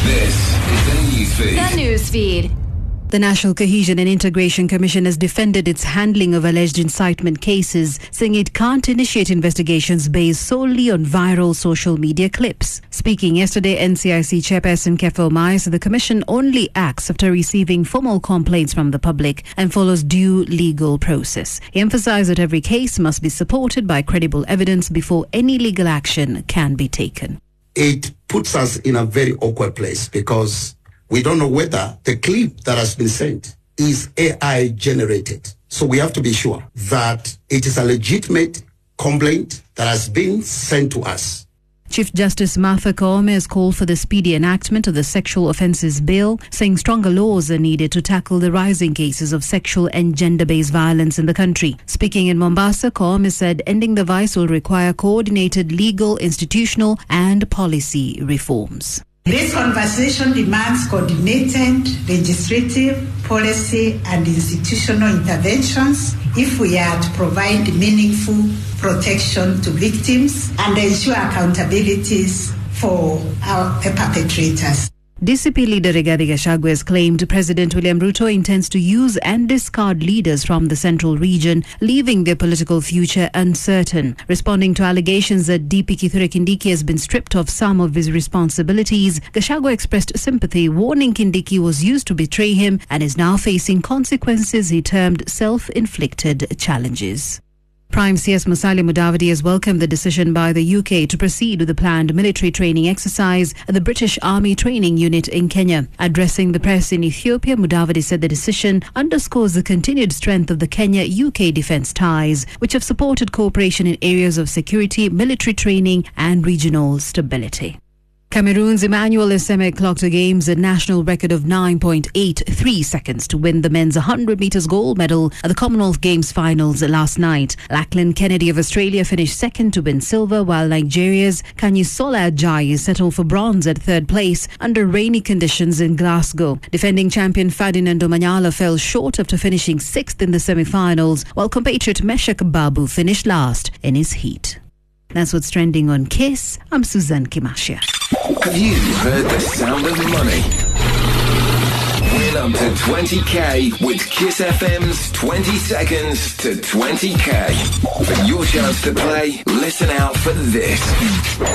This is the newsfeed. The newsfeed. The National Cohesion and Integration Commission has defended its handling of alleged incitement cases, saying it can't initiate investigations based solely on viral social media clips. Speaking yesterday, NCIC Chairperson Kefo Mai said the Commission only acts after receiving formal complaints from the public and follows due legal process. He emphasized that every case must be supported by credible evidence before any legal action can be taken. It puts us in a very awkward place because we don't know whether the clip that has been sent is AI generated. So we have to be sure that it is a legitimate complaint that has been sent to us. Chief Justice Martha Koome has called for the speedy enactment of the Sexual Offences Bill, saying stronger laws are needed to tackle the rising cases of sexual and gender-based violence in the country. Speaking in Mombasa, Koome said ending the vice will require coordinated legal, institutional and policy reforms. This conversation demands coordinated legislative, policy and institutional interventions if we are to provide meaningful protection to victims and ensure accountabilities for our perpetrators. DCP leader Rigathi Gachagua has claimed President William Ruto intends to use and discard leaders from the central region, leaving their political future uncertain. Responding to allegations that DP Kithure Kindiki has been stripped of some of his responsibilities, Gachagua expressed sympathy, warning Kindiki was used to betray him and is now facing consequences he termed self-inflicted challenges. Prime CS Musalia Mudavadi has welcomed the decision by the UK to proceed with the planned military training exercise at the British Army Training Unit in Kenya. Addressing the press in Ethiopia, Mudavadi said the decision underscores the continued strength of the Kenya-UK defence ties, which have supported cooperation in areas of security, military training and regional stability. Cameroon's Emmanuel Eseme clocked a game's national record of 9.83 seconds to win the men's 100 metres gold medal at the Commonwealth Games finals last night. Lachlan Kennedy of Australia finished second to win silver, while Nigeria's Kanyisola Ajayi settled for bronze at third place under rainy conditions in Glasgow. Defending champion Ferdinando Manyala fell short after finishing sixth in the semi-finals, while compatriot Meshach Babu finished last in his heat. That's what's trending on KISS. I'm Suzanne Kimashia. Have you heard the sound of money? Win up to 20k with KISS FM's 20 seconds to 20k. For your chance to play, listen out for this.